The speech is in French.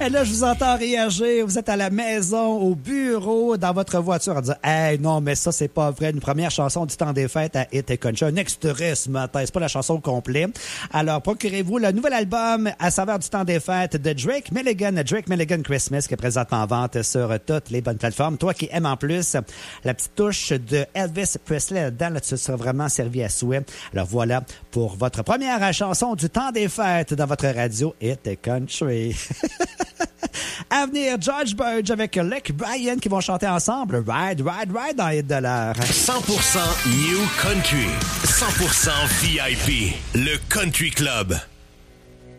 Et là, je vous entends réagir. Vous êtes à la maison, au bureau, dans votre voiture, en disant « Hey, non, mais ça, c'est pas vrai. Une première chanson du temps des fêtes à Hit et Country. Un extrait ce matin. C'est pas la chanson au complet. » Alors, procurez-vous le nouvel album à saveur du temps des fêtes de Drake Milligan Christmas, qui est présentement en vente sur toutes les bonnes plateformes. Toi qui aimes en plus la petite touche de Elvis Presley là-dedans, là, tu seras vraiment servi à souhait. Alors voilà pour votre première chanson du temps des fêtes dans votre radio Hit et Country. À venir, George Burge avec Luke Bryan qui vont chanter ensemble Ride, Ride, Ride dans Hit de l'heure. 100% New Country, 100% VIP, le Country Club.